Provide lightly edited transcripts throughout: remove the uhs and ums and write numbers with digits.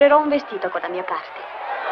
Comprerò un vestito con la mia parte.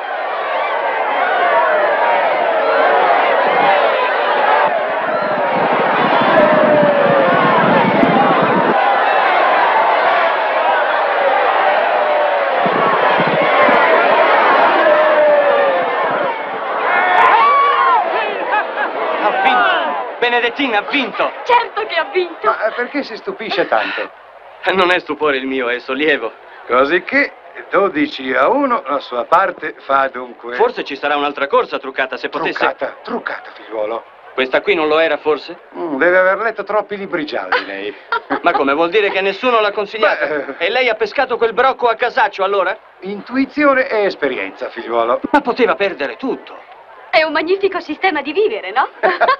Benedettina ha vinto! Certo che ha vinto! Ma perché si stupisce tanto? Non è stupore il mio, è sollievo. Così che 12-1, la sua parte fa dunque... Forse ci sarà un'altra corsa truccata, se potesse... Truccata, figliuolo. Questa qui non lo era, forse? Deve aver letto troppi libri gialli, lei. Ma come, vuol dire che nessuno l'ha consigliato? E lei ha pescato quel brocco a casaccio, allora? Intuizione e esperienza, figliuolo. Ma poteva perdere tutto. È un magnifico sistema di vivere, no?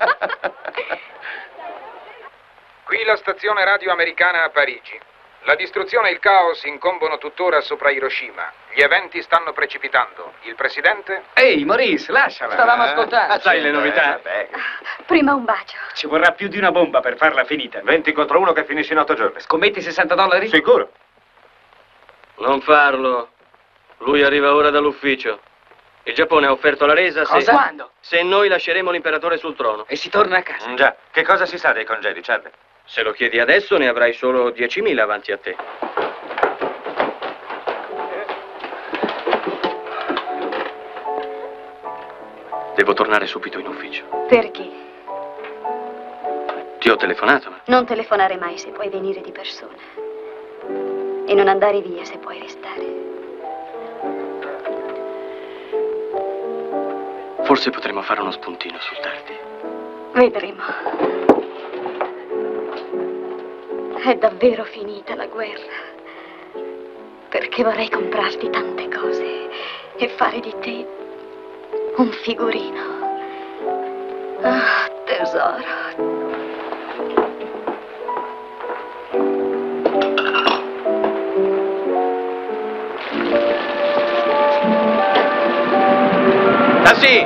Qui la stazione radio americana a Parigi. La distruzione e il caos incombono tuttora sopra Hiroshima. Gli eventi stanno precipitando. Il presidente? Ehi, Maurice, lasciala. Stavamo ascoltando. Sai le novità? Vabbè. Prima un bacio. Ci vorrà più di una bomba per farla finita. 20 contro 1 che finisce in 8 giorni. Scommetti $60? Sicuro. Non farlo. Lui arriva ora dall'ufficio. Il Giappone ha offerto la resa se... Cosa? Quando? Se noi lasceremo l'imperatore sul trono. E si torna a casa. Già. Che cosa si sa dei congedi, Chad? Se lo chiedi adesso ne avrai solo 10.000 avanti a te. Devo tornare subito in ufficio. Perché? Ti ho telefonato, ma... Non telefonare mai se puoi venire di persona. E non andare via se puoi restare. Forse potremo fare uno spuntino sul tardi. Vedremo. È davvero finita la guerra. Perché vorrei comprarti tante cose e fare di te un figurino. Ah, tesoro. Tassi!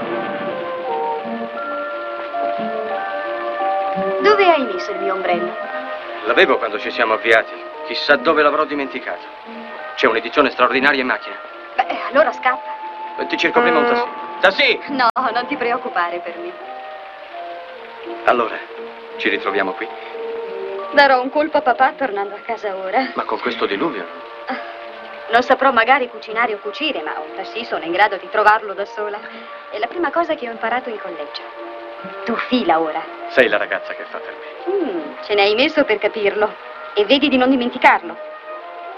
Dove hai messo il mio ombrello? L'avevo quando ci siamo avviati. Chissà dove l'avrò dimenticato. C'è un'edizione straordinaria in macchina. Beh, allora scappa. Ti cerco prima un tassì. Tassi! No, non ti preoccupare per me. Allora, ci ritroviamo qui. Darò un colpo a papà tornando a casa ora. Ma con questo diluvio? Non saprò magari cucinare o cucire, ma un tassì sono in grado di trovarlo da sola. È la prima cosa che ho imparato in collegio. Tu fila ora. Sei la ragazza che fa per me. Ce ne hai messo per capirlo. E vedi di non dimenticarlo.